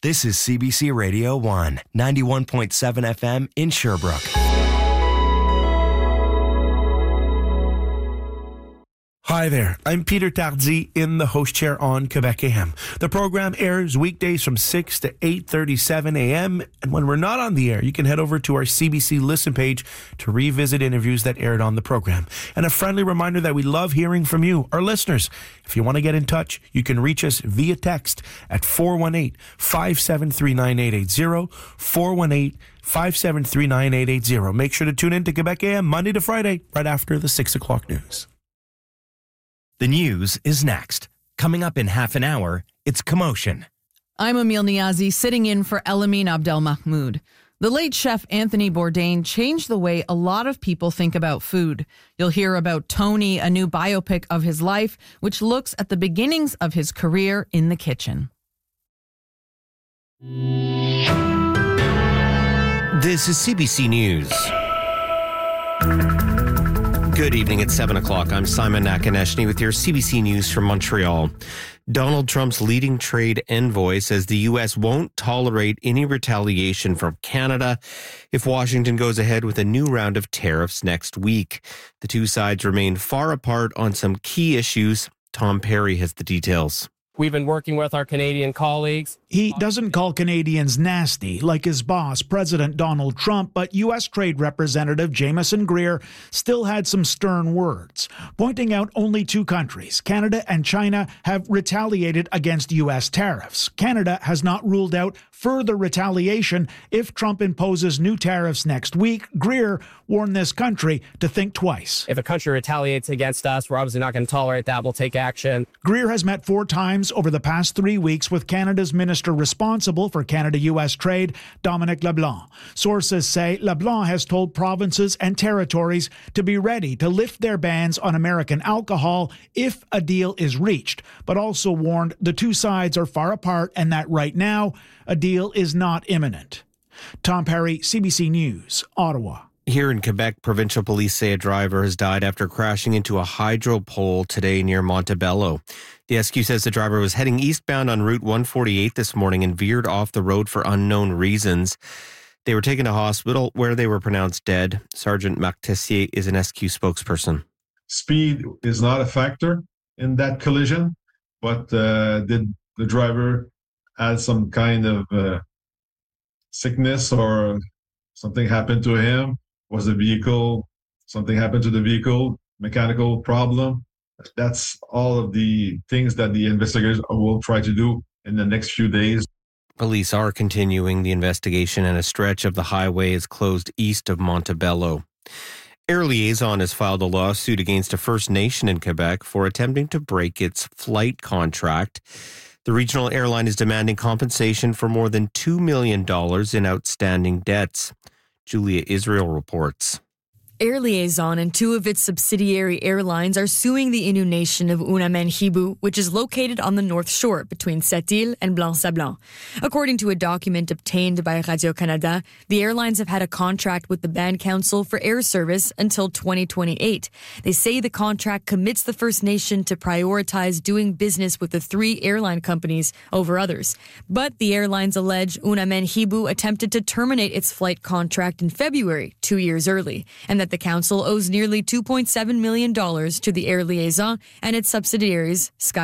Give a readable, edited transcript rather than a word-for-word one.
This is CBC Radio 1, 91.7 FM in Sherbrooke. Hi there, I'm Peter Tardy in the host chair on Quebec AM. The program airs weekdays from 6 to 8:37 a.m. And when we're not on the air, you can head over to our CBC Listen page to revisit interviews that aired on the program. And a friendly reminder that we love hearing from you, our listeners. If you want to get in touch, you can reach us via text at 418-573-9880, 418-573-9880. Make sure to tune in to Quebec AM Monday to Friday, right after the 6 o'clock news. The news is next. Coming up in half an hour, it's Commotion. I'm Emile Niazi, sitting in for Elamine Abdelmahmoud. The late chef Anthony Bourdain changed the way a lot of people think about food. You'll hear about Tony, a new biopic of his life, which looks at the beginnings of his career in the kitchen. This is CBC News. Good evening, it's 7 o'clock. I'm Simon Nakaneshny with your CBC News from Montreal. Donald Trump's leading trade envoy says the U.S. won't tolerate any retaliation from Canada if Washington goes ahead with a new round of tariffs next week. The two sides remain far apart on some key issues. Tom Perry has the details. We've been working with our Canadian colleagues. He doesn't call Canadians nasty like his boss, President Donald Trump, but U.S. Trade Representative Jameson Greer still had some stern words, pointing out only two countries, Canada and China, have retaliated against U.S. tariffs. Canada has not ruled out further retaliation if Trump imposes new tariffs next week. Greer warned this country to think twice. If a country retaliates against us, we're obviously not going to tolerate that. We'll take action. Greer has met 4 times over the past 3 weeks with Canada's minister responsible for Canada-U.S. trade, Dominic LeBlanc. Sources say LeBlanc has told provinces and territories to be ready to lift their bans on American alcohol if a deal is reached, but also warned the two sides are far apart and that right now, a deal is not imminent. Tom Perry, CBC News, Ottawa. Here in Quebec, provincial police say a driver has died after crashing into a hydro pole today near Montebello. The SQ says the driver was heading eastbound on Route 148 this morning and veered off the road for unknown reasons. They were taken to hospital where they were pronounced dead. Sergeant Marc Tessier is an SQ spokesperson. Speed is not a factor in that collision, but did the driver have some kind of sickness or something happened to him? Was something happened to the vehicle, mechanical problem? That's all of the things that the investigators will try to do in the next few days. Police are continuing the investigation, and a stretch of the highway is closed east of Montebello. Air Liaison has filed a lawsuit against a First Nation in Quebec for attempting to break its flight contract. The regional airline is demanding compensation for more than $2 million in outstanding debts. Julia Israel reports. Air Liaison and 2 of its subsidiary airlines are suing the Innu Nation of Unamenhibou, which is located on the North Shore between Sept-Îles and Blanc-Sablon. According to a document obtained by Radio-Canada, the airlines have had a contract with the Band Council for air service until 2028. They say the contract commits the First Nation to prioritize doing business with the 3 airline companies over others. But the airlines allege Unamenhibou attempted to terminate its flight contract in February, 2 years early, and that the council owes nearly $2.7 million to the Air Liaison and its subsidiaries, Sky